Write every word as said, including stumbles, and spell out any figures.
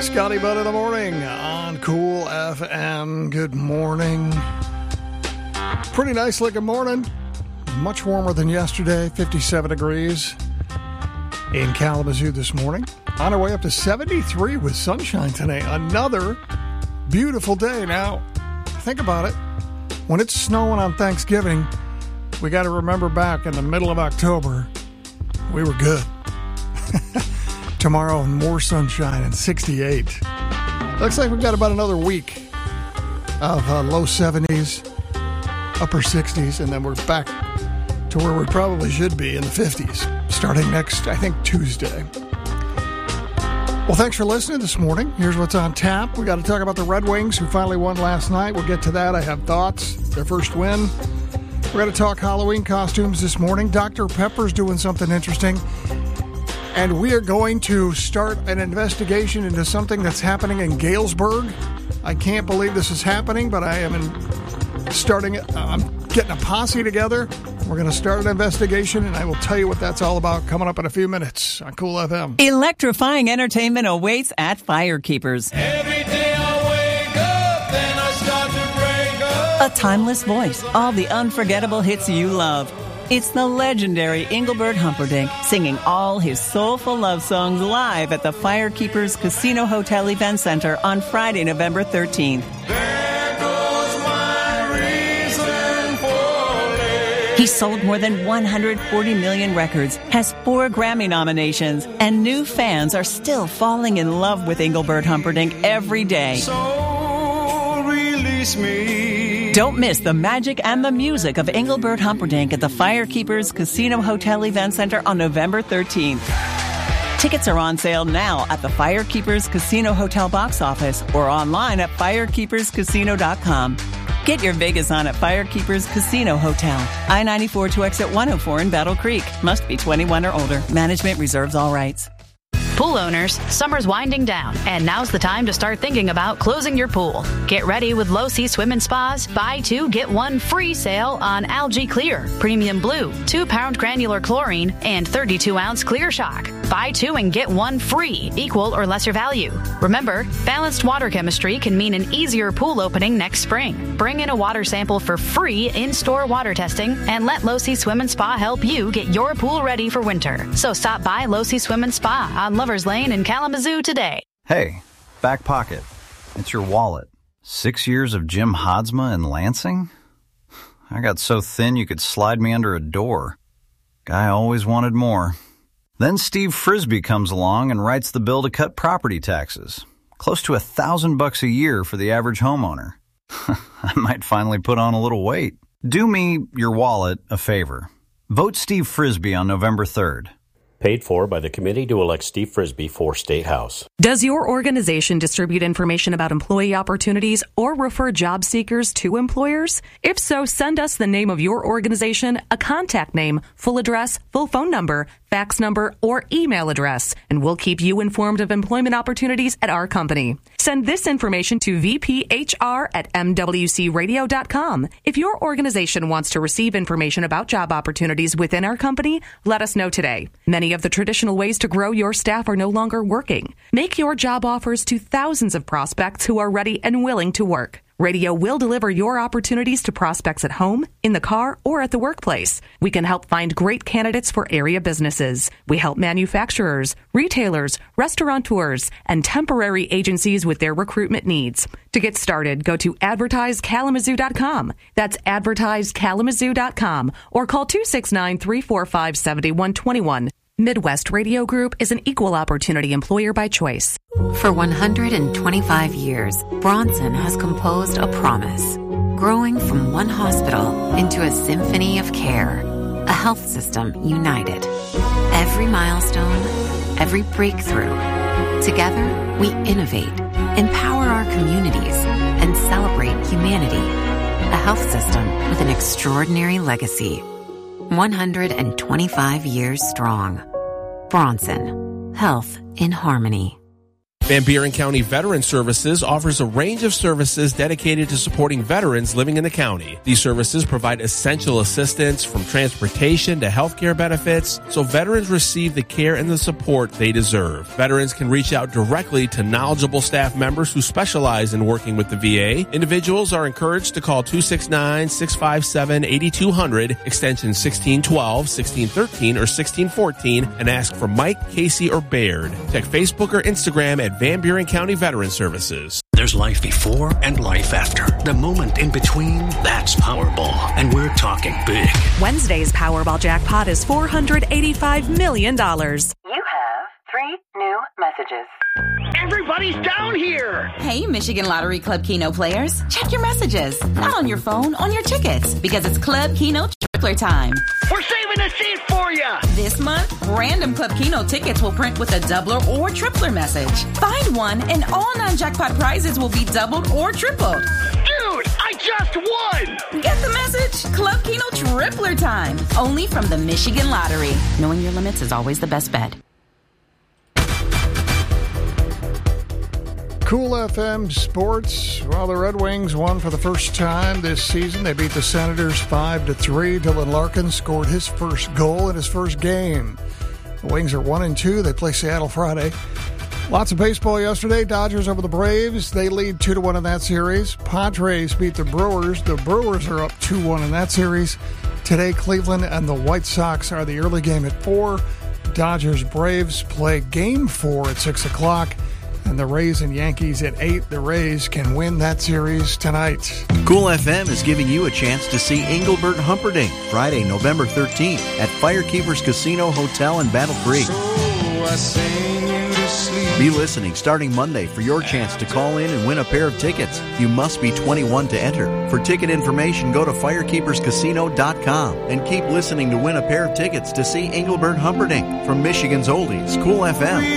Scotty Bud in the morning on Cool F M. Good morning. Pretty nice looking morning. Much warmer than yesterday, fifty-seven degrees in Kalamazoo this morning. On our way up to seventy-three with sunshine today. Another beautiful day. Now, think about it. When it's snowing on Thanksgiving, we got to remember back in the middle of October, we were good. Tomorrow, more sunshine and sixty-eight. Looks like we've got about another week of uh, low seventies, upper sixties, and then we're back to where we probably should be in the fifties, starting next, I think, Tuesday. Well, thanks for listening this morning. Here's what's on tap. We got to talk about the Red Wings, who finally won last night. We'll get to that. I have thoughts. Their first win. We're going to talk Halloween costumes this morning. Doctor Pepper's doing something interesting. And we are going to start an investigation into something that's happening in Galesburg. I can't believe this is happening, but I am in starting it. I'm getting a posse together. We're going to start an investigation, and I will tell you what that's all about coming up in a few minutes on Cool F M. Electrifying entertainment awaits at Firekeepers. Every day I wake up, then I start to break up. A timeless voice, all the unforgettable hits you love. It's the legendary Engelbert Humperdinck singing all his soulful love songs live at the Firekeepers Casino Hotel Event Center on Friday, November thirteenth. There goes my reason for living. He sold more than one hundred forty million records, has four Grammy nominations, and new fans are still falling in love with Engelbert Humperdinck every day. So release me. Don't miss the magic and the music of Engelbert Humperdinck at the Firekeepers Casino Hotel Event Center on November thirteenth. Tickets are on sale now at the Firekeepers Casino Hotel box office or online at firekeepers casino dot com. Get your Vegas on at Firekeepers Casino Hotel. I ninety-four to exit one oh four in Battle Creek. Must be twenty-one or older. Management reserves all rights. Pool owners, summer's winding down, and now's the time to start thinking about closing your pool. Get ready with Low Sea Swim and Spa's buy two, get one free sale on Algae Clear, Premium Blue, two pound granular chlorine, and thirty-two ounce Clear Shock. Buy two and get one free, equal or lesser value. Remember, balanced water chemistry can mean an easier pool opening next spring. Bring in a water sample for free in-store water testing, and let Low Sea Swim and Spa help you get your pool ready for winter. So stop by Low Sea Swim and Spa on Lovers Lane in Kalamazoo today. Hey, back pocket. It's your wallet. Six years of Jim Hodsma in Lansing? I got so thin you could slide me under a door. Guy always wanted more. Then Steve Frisbee comes along and writes the bill to cut property taxes. Close to a thousand bucks a year for the average homeowner. I might finally put on a little weight. Do me, your wallet, a favor. Vote Steve Frisbee on November third. Paid for by the committee to elect Steve Frisbee for State House. Does your organization distribute information about employee opportunities or refer job seekers to employers? If so, send us the name of your organization, a contact name, full address, full phone number, fax number, or email address, and we'll keep you informed of employment opportunities at our company. Send this information to v p h r at m w c radio dot com. If your organization wants to receive information about job opportunities within our company, let us know today. Many of the traditional ways to grow your staff are no longer working. Make your job offers to thousands of prospects who are ready and willing to work. Radio will deliver your opportunities to prospects at home, in the car, or at the workplace. We can help find great candidates for area businesses. We help manufacturers, retailers, restaurateurs, and temporary agencies with their recruitment needs. To get started, go to advertise kalamazoo dot com. That's advertise kalamazoo dot com, or call two six nine, three four five, seven one two one. Midwest Radio Group is an equal opportunity employer by choice. For one hundred twenty-five years, Bronson has composed a promise, growing from one hospital into a symphony of care, a health system united. Every milestone, every breakthrough, together we innovate, empower our communities, and celebrate humanity. A health system with an extraordinary legacy. one hundred twenty-five years strong. Bronson. Health in harmony. Van Buren County Veteran Services offers a range of services dedicated to supporting veterans living in the county. These services provide essential assistance from transportation to healthcare benefits, so veterans receive the care and the support they deserve. Veterans can reach out directly to knowledgeable staff members who specialize in working with the V A. Individuals are encouraged to call two six nine, six five seven, eight two zero zero, extension sixteen twelve, sixteen thirteen, or sixteen fourteen, and ask for Mike, Casey, or Baird. Check Facebook or Instagram at Van Buren County Veteran Services. There's life before and life after. The moment in between, that's Powerball. And we're talking big. Wednesday's Powerball jackpot is four hundred eighty-five million dollars. You have three new messages. Everybody's down here! Hey, Michigan Lottery Club Keno players. Check your messages. Not on your phone, on your tickets. Because it's Club Keno Tripler time. We're saving a seat for you! This month, random Club Keno tickets will print with a doubler or tripler message. Find one and all non-jackpot prizes will be doubled or tripled. Dude, I just won! Get the message? Club Keno Tripler time. Only from the Michigan Lottery. Knowing your limits is always the best bet. Cool F M Sports. Well, the Red Wings won for the first time this season. They beat the Senators five to three. Dylan Larkin scored his first goal in his first game. The Wings are one and two. They play Seattle Friday. Lots of baseball yesterday. Dodgers over the Braves. They lead two to one in that series. Padres beat the Brewers. The Brewers are up two one in that series. Today, Cleveland and the White Sox are the early game at four. Dodgers Braves play game four at six o'clock. And the Rays and Yankees at eight. The Rays can win that series tonight. Cool F M is giving you a chance to see Engelbert Humperdinck Friday, November thirteenth at Firekeepers Casino Hotel in Battle Creek. So I sing you to sleep. Be listening starting Monday for your chance to call in and win a pair of tickets. You must be twenty-one to enter. For ticket information, go to firekeepers casino dot com and keep listening to win a pair of tickets to see Engelbert Humperdinck from Michigan's Oldies, Cool F M.